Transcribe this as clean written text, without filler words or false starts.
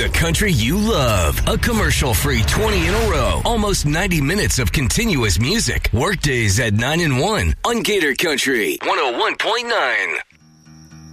the country you love. A commercial-free 20 in a row. Almost 90 minutes of continuous music. Workdays at 9 and 1 on Gator Country 101.9.